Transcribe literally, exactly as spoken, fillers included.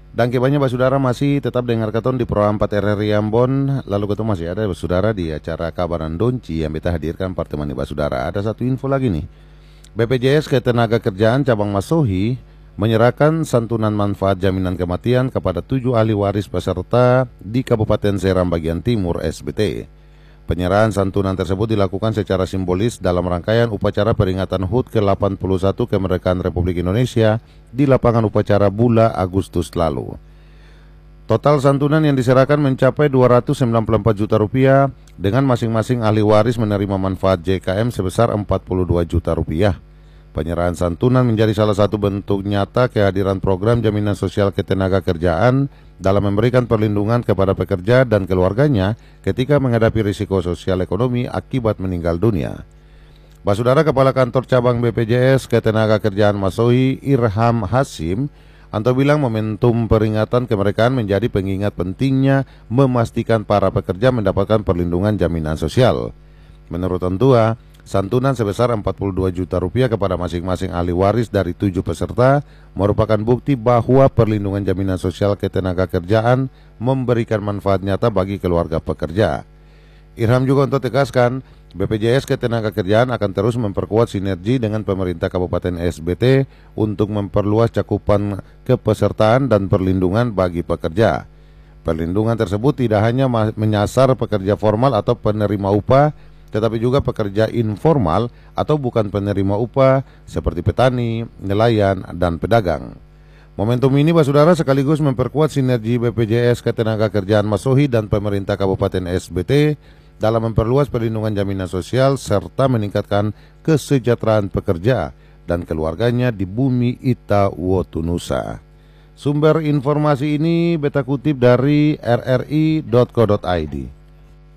Dan kebanyakan Basudara masih tetap dengar keton di Pro empat R R I Ambon. Lalu ketemu masih ada Basudara di acara Kabaran Donci yang kita hadirkan pertemuan Basudara. Ada satu info lagi nih. B P J S Ketenagakerjaan Cabang Masohi menyerahkan santunan manfaat jaminan kematian kepada tujuh ahli waris peserta di Kabupaten Seram bagian Timur S B T. Penyerahan santunan tersebut dilakukan secara simbolis dalam rangkaian upacara peringatan H U T ke delapan puluh satu Kemerdekaan Republik Indonesia di lapangan upacara Bula Agustus lalu. Total santunan yang diserahkan mencapai dua ratus sembilan puluh empat juta rupiah dengan masing-masing ahli waris menerima manfaat J K M sebesar empat puluh dua juta rupiah. Penyerahan santunan menjadi salah satu bentuk nyata kehadiran program jaminan sosial ketenagakerjaan dalam memberikan perlindungan kepada pekerja dan keluarganya ketika menghadapi risiko sosial ekonomi akibat meninggal dunia. Basudara Kepala Kantor Cabang B P J S Ketenagakerjaan Masohi Irham Hasim Anto bilang momentum peringatan kemerdekaan menjadi pengingat pentingnya memastikan para pekerja mendapatkan perlindungan jaminan sosial. Menurut Antua, santunan sebesar empat puluh dua juta rupiah kepada masing-masing ahli waris dari tujuh peserta merupakan bukti bahwa perlindungan jaminan sosial ketenagakerjaan memberikan manfaat nyata bagi keluarga pekerja. Irham juga untuk tegaskan, B P J S Ketenagakerjaan akan terus memperkuat sinergi dengan pemerintah Kabupaten S B T untuk memperluas cakupan kepesertaan dan perlindungan bagi pekerja. Perlindungan tersebut tidak hanya menyasar pekerja formal atau penerima upah, tetapi juga pekerja informal atau bukan penerima upah seperti petani, nelayan, dan pedagang. Momentum ini Basudara sekaligus memperkuat sinergi B P J S Ketenagakerjaan Masohi dan pemerintah Kabupaten S B T dalam memperluas perlindungan jaminan sosial serta meningkatkan kesejahteraan pekerja dan keluarganya di bumi Ita Wotunusa. Sumber informasi ini beta kutip dari r r i titik co titik i d.